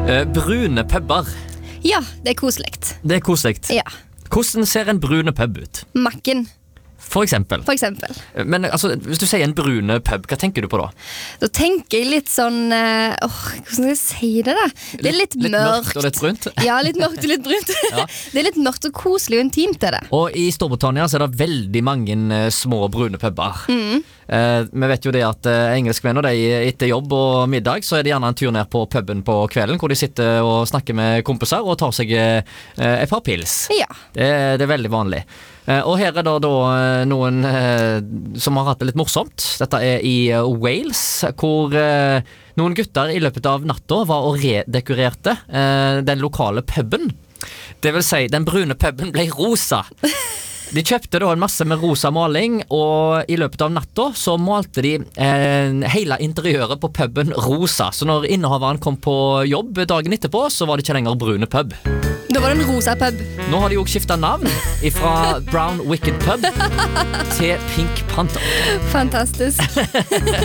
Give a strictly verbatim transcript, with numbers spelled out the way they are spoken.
Eh, brune pubber. Ja, det er koselig. Det er koselig. Ja. Hvordan ser en brune pub ut? Macken, For eksempel. for eksempel. Men altså, hvis du sier en brune pub, hva tenker du på da? Da tenker jeg litt sånn eh, åh, hvordan skal jeg si det da? Det er litt, litt mørkt. mørkt og litt brunt? Ja, litt mørkt og litt brunt. Ja. Det er litt mørkt og koselig og intimt er det. Og i Storbritannia så er det veldig mange eh, små brune pubber. Mm. Eh, vi vet jo det at eh, engelskmenner, de, etter jobb og middag, så er det gjerne en tur ned på puben på kvelden, hvor de sitter og snakker med kompiser og tar seg eh, et par pils. Ja. Det, det er veldig vanlig. Eh, og her er det da eh, noen eh, som har hatt det litt morsomt. Dette er i eh, Wales, hvor eh, noen gutter i løpet av natta var og redekorerte eh, den lokale puben. Det vil si, den brune puben ble rosa. De kjøpte da en masse med rosa maling, og i løpet av natta så malte de eh, hele interiøret på puben rosa. Så når innehaveren kom på jobb dagen etterpå, så var det ikke lenger brune pub. Da var det en rosa pub. Nå har de også skiftet navn fra Brown Wicked Pub til Pink Panther. Fantastisk.